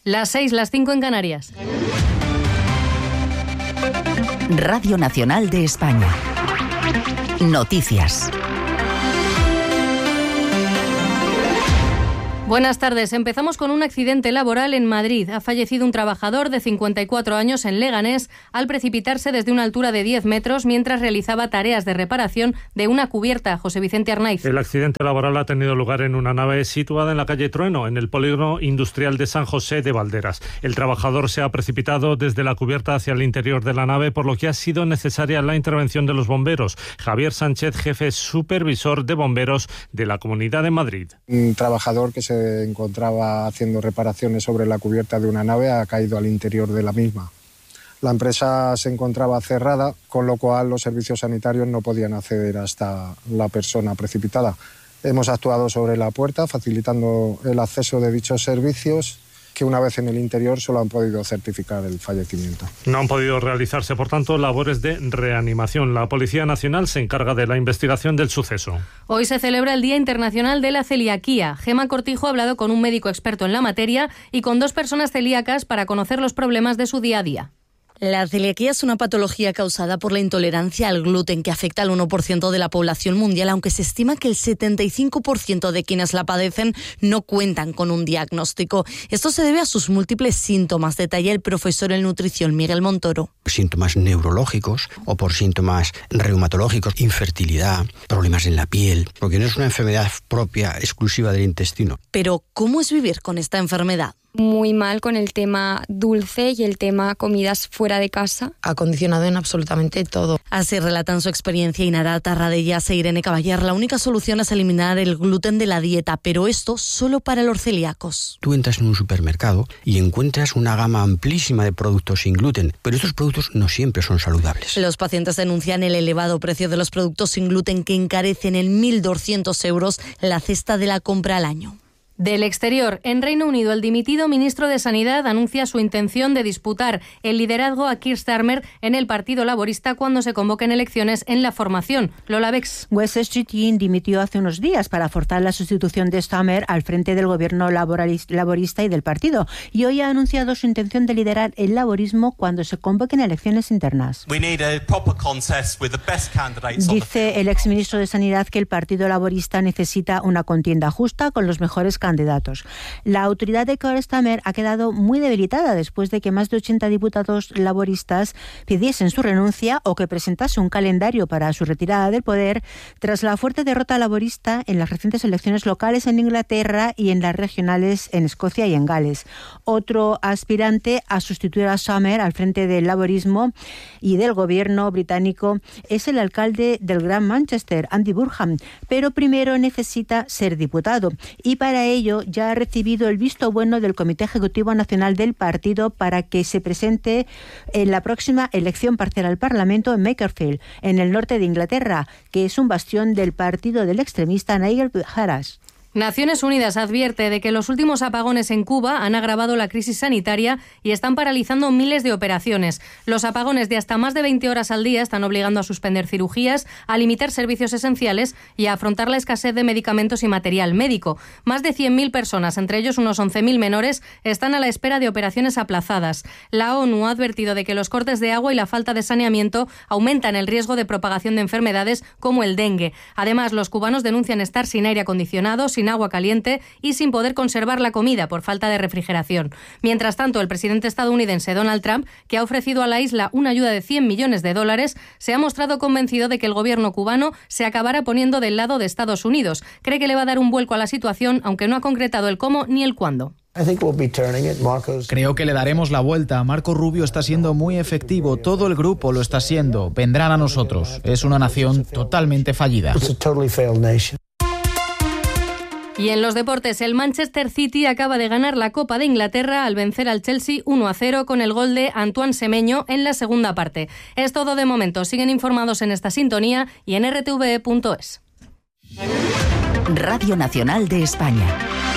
Las 6, las 5 en Canarias. Radio Nacional de España. Noticias. Buenas tardes. Empezamos con un accidente laboral en Madrid. Ha fallecido un trabajador de 54 años en Leganés al precipitarse desde una altura de 10 metros mientras realizaba tareas de reparación de una cubierta. José Vicente Arnaiz. El accidente laboral ha tenido lugar en una nave situada en la calle Trueno, en el polígono industrial de San José de Valderas. El trabajador se ha precipitado desde la cubierta hacia el interior de la nave, por lo que ha sido necesaria la intervención de los bomberos. Javier Sánchez, jefe supervisor de bomberos de la Comunidad de Madrid. Un trabajador que se encontraba haciendo reparaciones sobre la cubierta de una nave ha caído al interior de la misma. La empresa se encontraba cerrada, con lo cual los servicios sanitarios no podían acceder hasta la persona precipitada. Hemos actuado sobre la puerta, facilitando el acceso de dichos servicios, que una vez en el interior solo han podido certificar el fallecimiento. No han podido realizarse, por tanto, labores de reanimación. La Policía Nacional se encarga de la investigación del suceso. Hoy se celebra el Día Internacional de la Celiaquía. Gema Cortijo ha hablado con un médico experto en la materia y con 2 personas celíacas para conocer los problemas de su día a día. La celiaquía es una patología causada por la intolerancia al gluten que afecta al 1% de la población mundial, aunque se estima que el 75% de quienes la padecen no cuentan con un diagnóstico. Esto se debe a sus múltiples síntomas, detalla el profesor en nutrición Miguel Montoro. Síntomas neurológicos o por síntomas reumatológicos, infertilidad, problemas en la piel, porque no es una enfermedad propia, exclusiva del intestino. Pero, ¿cómo es vivir con esta enfermedad? Muy mal con el tema dulce y el tema comidas fuera de casa. Ha condicionado en absolutamente todo. Así relatan su experiencia Inara Tarradellas e Irene Caballar. La única solución es eliminar el gluten de la dieta, pero esto solo para los celíacos. Tú entras en un supermercado y encuentras una gama amplísima de productos sin gluten, pero estos productos no siempre son saludables. Los pacientes denuncian el elevado precio de los productos sin gluten que encarecen en 1.200 euros la cesta de la compra al año. Del exterior, en Reino Unido, el dimitido ministro de Sanidad anuncia su intención de disputar el liderazgo a Keir Starmer en el Partido Laborista cuando se convoquen elecciones en la formación. Lola Bex. West Street Journal dimitió hace unos días para forzar la sustitución de Starmer al frente del gobierno laborista y del partido, y hoy ha anunciado su intención de liderar el laborismo cuando se convoquen elecciones internas. Dice el exministro de Sanidad que el Partido Laborista necesita una contienda justa con los mejores candidatos. La autoridad de Keir Starmer ha quedado muy debilitada después de que más de 80 diputados laboristas pidiesen su renuncia o que presentase un calendario para su retirada del poder tras la fuerte derrota laborista en las recientes elecciones locales en Inglaterra y en las regionales en Escocia y en Gales. Otro aspirante a sustituir a Starmer al frente del laborismo y del gobierno británico es el alcalde del Gran Manchester, Andy Burnham, pero primero necesita ser diputado y para ello ya ha recibido el visto bueno del Comité Ejecutivo Nacional del partido para que se presente en la próxima elección parcial al Parlamento en Makerfield, en el norte de Inglaterra, que es un bastión del partido del extremista Nigel Farage. Naciones Unidas advierte de que los últimos apagones en Cuba han agravado la crisis sanitaria y están paralizando miles de operaciones. Los apagones de hasta más de 20 horas al día están obligando a suspender cirugías, a limitar servicios esenciales y a afrontar la escasez de medicamentos y material médico. Más de 100.000 personas, entre ellos unos 11.000 menores, están a la espera de operaciones aplazadas. La ONU ha advertido de que los cortes de agua y la falta de saneamiento aumentan el riesgo de propagación de enfermedades como el dengue. Además, los cubanos denuncian estar sin aire acondicionado, sin agua caliente y sin poder conservar la comida por falta de refrigeración. Mientras tanto, el presidente estadounidense Donald Trump, que ha ofrecido a la isla una ayuda de $100 millones, se ha mostrado convencido de que el gobierno cubano se acabará poniendo del lado de Estados Unidos. Cree que le va a dar un vuelco a la situación, aunque no ha concretado el cómo ni el cuándo. Creo que le daremos la vuelta. Marco Rubio está siendo muy efectivo. Todo el grupo lo está siendo. Vendrán a nosotros. Es una nación totalmente fallida. Y en los deportes, el Manchester City acaba de ganar la Copa de Inglaterra al vencer al Chelsea 1-0 con el gol de Antoine Semenyo en la segunda parte. Es todo de momento. Siguen informados en esta sintonía y en rtve.es. Radio Nacional de España.